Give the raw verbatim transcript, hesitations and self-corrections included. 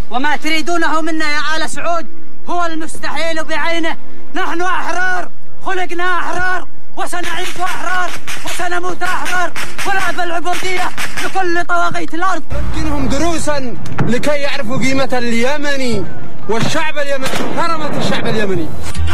وما تريدونه منا يا آل سعود هو المستحيل بعينه. نحن أحرار، خلقنا أحرار، وسنعيش أحرار، وسنموت أحرار، ونأبى العبودية لكل طواغيت الأرض. نمكنهم دروسا لكي يعرفوا قيمة اليمني والشعب اليمني وكرامة الشعب اليمني.